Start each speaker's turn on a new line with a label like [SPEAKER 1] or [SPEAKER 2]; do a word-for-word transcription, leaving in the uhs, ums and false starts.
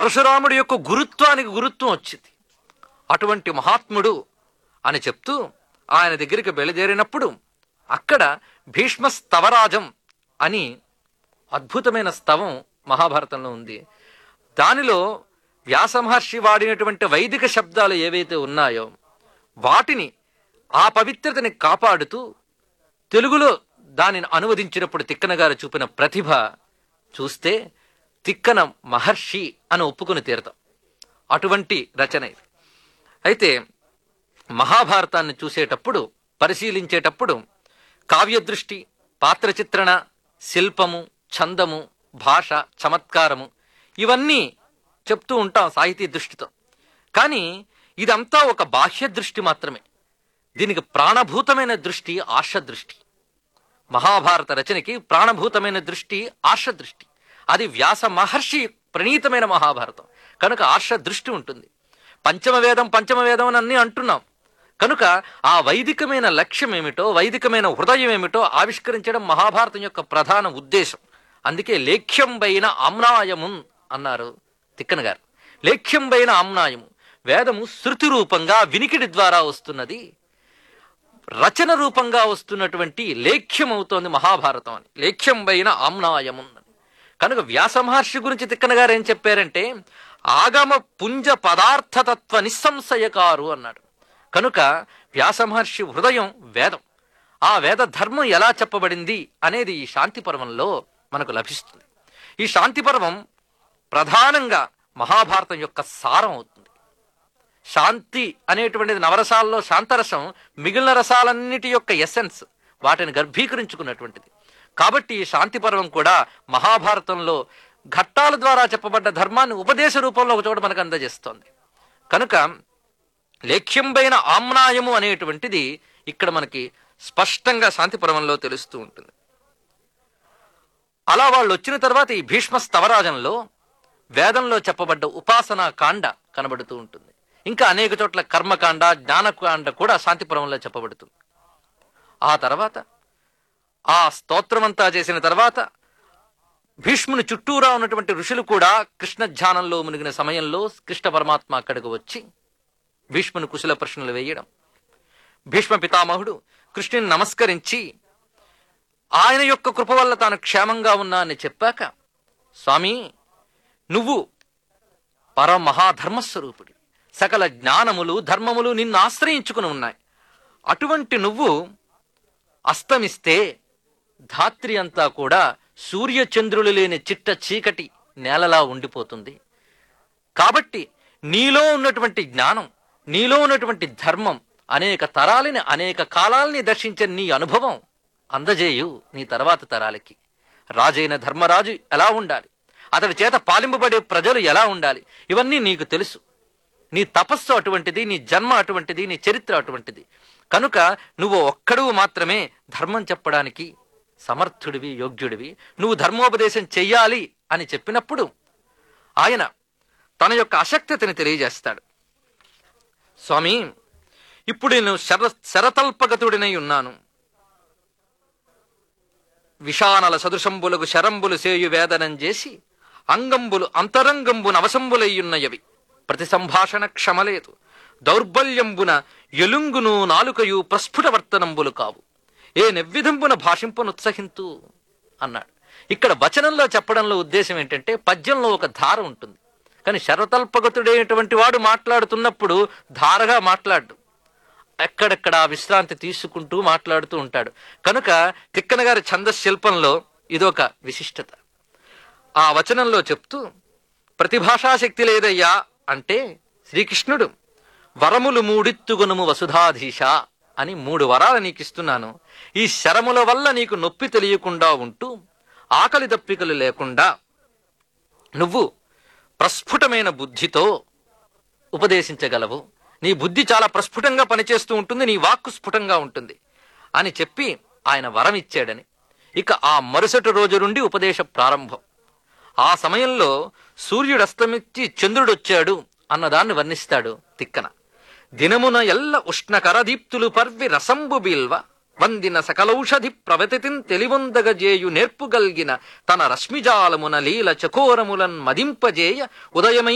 [SPEAKER 1] పరశురాముడి యొక్క గురుత్వానికి గురుత్వం వచ్చింది. అటువంటి మహాత్ముడు అని చెప్తూ ఆయన దగ్గరికి బయలుదేరినప్పుడు అక్కడ భీష్మ స్తవరాజం అని అద్భుతమైన స్తవం మహాభారతంలో ఉంది. దానిలో వ్యాసమహర్షి వాడినటువంటి వైదిక శబ్దాలు ఏవైతే ఉన్నాయో వాటిని, ఆ పవిత్రతని కాపాడుతూ తెలుగులో దానిని అనువదించినప్పుడు తిక్కన గారు చూపిన ప్రతిభ చూస్తే తిక్కన మహర్షి అని ఒప్పుకుని తీరతాం. అటువంటి రచన ఇది. అయితే మహాభారతాన్ని చూసేటప్పుడు, పరిశీలించేటప్పుడు కావ్యదృష్టి, పాత్ర చిత్రణ, శిల్పము, ఛందము, భాష, చమత్కారము ఇవన్నీ చెప్తూ ఉంటాం సాహితీ దృష్టితో. కానీ ఇదంతా ఒక బాహ్య దృష్టి మాత్రమే. దీనికి ప్రాణభూతమైన దృష్టి ఆర్ష దృష్టి. మహాభారత రచనకి ప్రాణభూతమైన దృష్టి ఆర్ష దృష్టి. అది వ్యాస మహర్షి ప్రణీతమైన మహాభారతం కనుక ఆర్ష దృష్టి ఉంటుంది. పంచమ వేదం పంచమ వేదం అని అన్నీ అంటున్నాం కనుక ఆ వైదికమైన లక్ష్యం ఏమిటో, వైదికమైన హృదయం ఏమిటో ఆవిష్కరించడం మహాభారతం యొక్క ప్రధాన ఉద్దేశం. అందుకే లేఖ్యం పైన ఆమ్నాయమున్ అన్నారు తిక్కన గారు. లేఖ్యం పైన ఆమ్నాయము, వేదము శృతి రూపంగా వినికిడి ద్వారా వస్తున్నది, రచన రూపంగా వస్తున్నటువంటి లేఖ్యం అవుతోంది మహాభారతం అని. లేఖ్యం పైన ఆమ్నాయమున్ అని. కనుక వ్యాస మహర్షి గురించి తిక్కన గారు ఏం చెప్పారంటే ఆగమ పుంజ పదార్థతత్వ నిస్సంశయకారు అన్నాడు. కనుక వ్యాస మహర్షి హృదయం వేదం. ఆ వేద ధర్మం ఎలా చెప్పబడింది అనేది ఈ శాంతి పర్వంలో మనకు లభిస్తుంది. ఈ శాంతి పర్వం ప్రధానంగా మహాభారతం యొక్క సారం అవుతుంది. శాంతి అనేటువంటిది నవరసాల్లో శాంతరసం మిగిలిన రసాలన్నిటి యొక్క ఎసెన్స్, వాటిని గర్భీకరించుకున్నటువంటిది. కాబట్టి ఈ శాంతి పర్వం కూడా మహాభారతంలో ఘట్టాల ద్వారా చెప్పబడ్డ ధర్మాన్ని ఉపదేశ రూపంలో ఒక చోట మనకు అందజేస్తోంది. కనుక లేఖ్యంపైన ఆమ్నాయము అనేటువంటిది ఇక్కడ మనకి స్పష్టంగా శాంతి పర్వంలో తెలుస్తూ ఉంటుంది. అలా వాళ్ళు వచ్చిన తర్వాత ఈ భీష్మ స్తవరాజంలో వేదంలో చెప్పబడ్డ ఉపాసనా కాండ కనబడుతూ ఉంటుంది. ఇంకా అనేక చోట్ల కర్మకాండ, జ్ఞానకాండ కూడా శాంతిపురంలో చెప్పబడుతుంది. ఆ తర్వాత ఆ స్తోత్రమంతా చేసిన తర్వాత భీష్ముని చుట్టూరా ఉన్నటువంటి ఋషులు కూడా కృష్ణ ధ్యానంలో మునిగిన సమయంలో కృష్ణ పరమాత్మ అక్కడికి వచ్చి భీష్ముని కుశల ప్రశ్నలు వేయడం, భీష్మ పితామహుడు కృష్ణుని నమస్కరించి ఆయన యొక్క కృప వల్ల తాను క్షేమంగా ఉన్నా అని చెప్పాక, స్వామి నువ్వు పరమహాధర్మస్వరూపుడి, సకల జ్ఞానములు ధర్మములు నిన్ను ఆశ్రయించుకుని ఉన్నాయి. అటువంటి నువ్వు అస్తమిస్తే ధాత్రి అంతా కూడా సూర్యచంద్రులు లేని చిట్ట చీకటి నేలలా ఉండిపోతుంది. కాబట్టి నీలో ఉన్నటువంటి జ్ఞానం, నీలో ఉన్నటువంటి ధర్మం అనేక తరాలని, అనేక కాలాలని దర్శించే నీ అనుభవం అందజేయు నీ తర్వాత తరాలకి. రాజైన ధర్మరాజు ఎలా ఉండాలి, అతడి చేత పాలింపబడే ప్రజలు ఎలా ఉండాలి, ఇవన్నీ నీకు తెలుసు. నీ తపస్సు అటువంటిది, నీ జన్మ అటువంటిది, నీ చరిత్ర అటువంటిది. కనుక నువ్వు ఒక్కడు మాత్రమే ధర్మం చెప్పడానికి సమర్థుడివి, యోగ్యుడివి. నువ్వు ధర్మోపదేశం చెయ్యాలి అని చెప్పినప్పుడు ఆయన తన యొక్క అశక్తతని తెలియజేస్తాడు. స్వామి ఇప్పుడు నేను శర శరతల్పగతుడినై ఉన్నాను. విషానల సదృశంబులకు శరంబులు సేయు వేదనం చేసి అంగంబులు అంతరంగంబున అవశంబులయ్యున్నయవి. ప్రతి సంభాషణ క్షమలేదు, దౌర్బల్యంబున ఎలుంగును నాలుకయు ప్రస్ఫుట వర్తనంబులు కావు. ఏ నెవ్విధంబున భాషింపనుత్సహింతు అన్నాడు. ఇక్కడ వచనంలో చెప్పడంలో ఉద్దేశం ఏంటంటే పద్యంలో ఒక ధార ఉంటుంది, కానీ శరతల్పగతుడైనటువంటి వాడు మాట్లాడుతున్నప్పుడు ధారగా మాట్లాడు, ఎక్కడెక్కడ విశ్రాంతి తీసుకుంటూ మాట్లాడుతూ ఉంటాడు. కనుక తిక్కన గారి ఛందశిల్పంలో ఇదొక విశిష్టత. ఆ వచనంలో చెప్తూ ప్రతిభాషాశక్తి లేదయ్యా అంటే శ్రీకృష్ణుడు వరములు మూడిత్తుగునుము వసుధాధీశ అని మూడు వరాలు నీకు ఇస్తున్నాను. ఈ శరముల వల్ల నీకు నొప్పి తెలియకుండా ఉంటూ ఆకలి దప్పికలు లేకుండా నువ్వు ప్రస్ఫుటమైన బుద్ధితో ఉపదేశించగలవు. నీ బుద్ధి చాలా ప్రస్ఫుటంగా పనిచేస్తూ ఉంటుంది, నీ వాక్కు స్ఫుటంగా ఉంటుంది అని చెప్పి ఆయన వరం ఇచ్చాడని. ఇక ఆ మరుసటి రోజు నుండి ఉపదేశ ప్రారంభం. ఆ సమయంలో సూర్యుడు అస్తమించి చంద్రుడొచ్చాడు అన్నదాన్ని వర్ణిస్తాడు తిక్కన. దినమున ఎల్ల ఉష్ణకరదీప్తులు పర్వి రసంబు బిల్వ వందిన సకలౌషధి ప్రవతితిన్ తెలివొందగజేయు నేర్పుగల్గిన తన రశ్మిజాలమున లీల చకోరములన్ మదింపజేయ ఉదయమై